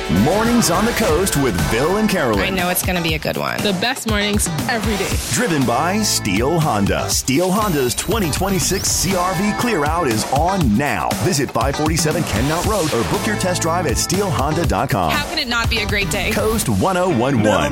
Mornings on the Coast with Bill and Carolyn. I know it's going to be a good one. The best mornings every day. Driven by Steel Honda. Steel Honda's 2026 CRV Clear Out is on now. Visit 547 Kenmount Road or book your test drive at steelhonda.com. How can it not be a great day? Coast 1011.